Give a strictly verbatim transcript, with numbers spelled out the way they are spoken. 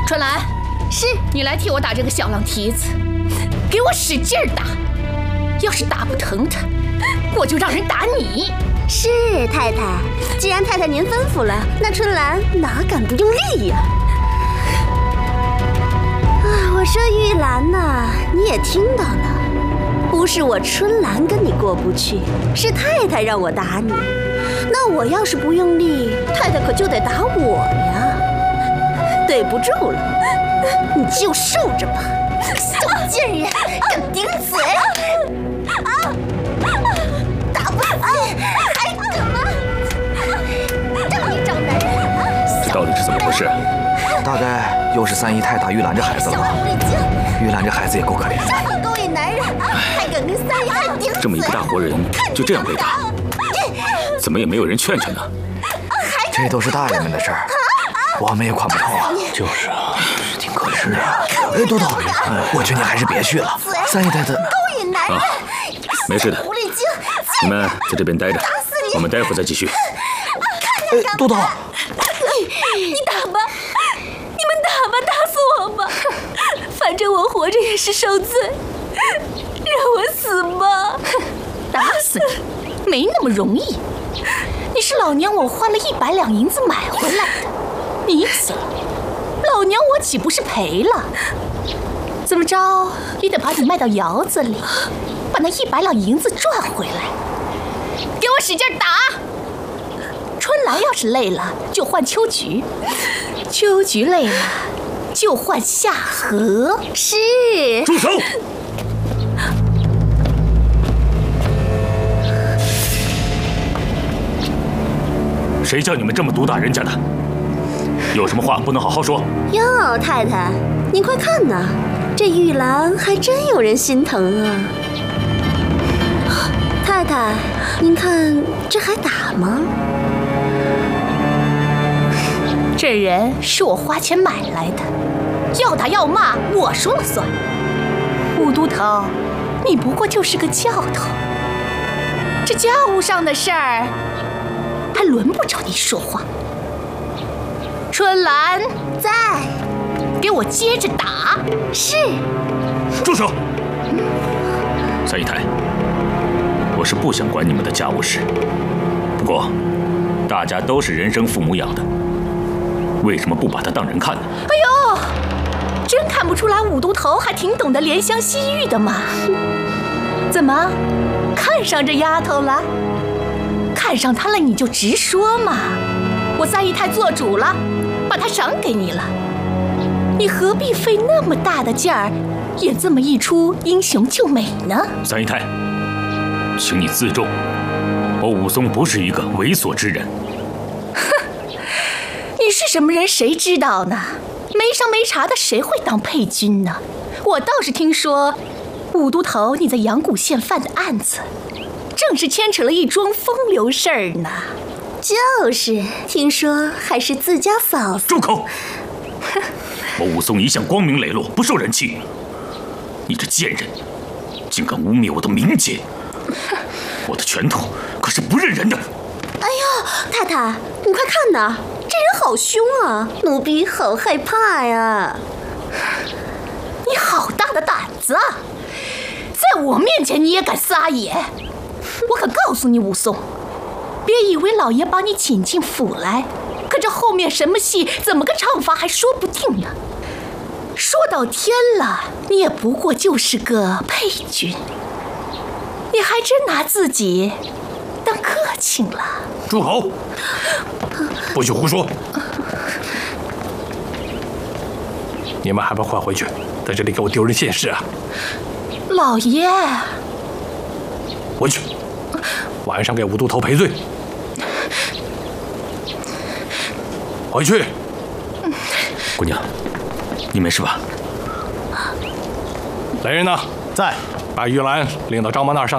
春兰，是你来替我打这个小浪蹄子，给我使劲儿打。要是打不疼他，我就让人打你。 是太太，既然太太您吩咐了，那春兰哪敢不用力呀？啊，我说玉兰呐，你也听到了，不是我春兰跟你过不去，是太太让我打你。那我要是不用力，太太可就得打我呀。对不住了，你就受着吧，小贱人，敢顶嘴！啊！打不死，还敢吗？找你找男人！ 到底是怎么回事？ 大概又是三姨太打玉兰这孩子了吧？玉兰这孩子也够可怜的。 勾引男人，还敢跟三姨太顶嘴！ 这么一个大活人，就这样被打，怎么也没有人劝劝呢？ 这都是大人们的事儿，我们也管不着啊。 就是啊，挺可怜的。 哎，多多，我劝你还是别去了。三姨太太勾引男人， 没事的， 狐狸精， 你们在这边待着，我们待会儿再继续。 哎，多多， 你打吧，你们打吧，打死我吧，反正我活着也是受罪，让我死吧。打死你没那么容易，你是老娘我花了一百两银子买回来的，你死了，老娘我岂不是赔了？怎么着也得把你卖到窑子里，把那一百两银子赚回来。给我使劲打！春兰要是累了，就换秋菊；秋菊累了，就换夏荷。 是。 住手！谁叫你们这么毒打人家的？有什么话不能好好说？ 哟，太太，您快看呐，这玉兰还真有人心疼啊！太太，您看这还打吗？ 这人是我花钱买来的，要打要骂我说了算。武都头，你不过就是个教头，这教务上的事儿还轮不着你说话。春兰在， 给我接着打。 是。 住手！三姨太，我是不想管你们的家务事，不过大家都是人生父母养的，为什么不把他当人看呢？ 哎呦，真看不出来武都头还挺懂得怜香惜玉的嘛。怎么，看上这丫头了？看上她了你就直说嘛。我三姨太做主了，把她赏给你了，你何必费那么大的劲儿演这么一出英雄救美呢？ 三姨太，请你自重，我武松不是一个猥琐之人。 你是什么人谁知道呢？没商没茶的谁会当配军呢？我倒是听说武都头你在阳谷县犯的案子，正是牵扯了一桩风流事儿呢。 就是听说还是自家嫂子。 住口！我武松一向光明磊落，不受人欺。你这贱人，竟敢污蔑我的名节！我的拳头可是不认人的。 哎呦，太太，你快看呐，这人好凶啊，奴婢好害怕呀！ 你好大的胆子啊，在我面前你也敢撒野！我可告诉你，武松，别以为老爷把你请进府来，可这后面什么戏，怎么个唱法还说不定呢。说到天了，你也不过就是个配军，你还真拿自己当客卿了。 住口！不许胡说！你们还不快回去，在这里给我丢人现世啊！ 老爷， 回去，晚上给武都头赔罪。回去。 姑娘，你没事吧？ 来人呐，在，把玉兰领到张妈那儿上。